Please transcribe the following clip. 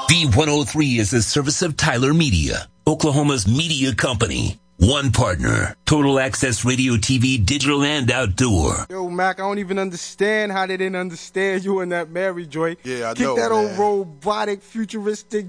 V103 is a service of Tyler Media, Oklahoma's media company. One partner, Total Access Radio, TV, digital, and outdoor. Yo, Mac, I don't even understand how they didn't understand you in that Mary joint. Yeah, I Kick know, that man. old robotic, futuristic